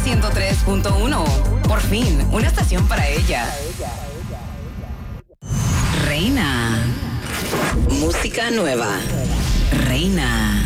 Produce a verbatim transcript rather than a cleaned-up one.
ciento tres punto uno. Por fin, una estación para ella. Reina. Música nueva. Reina.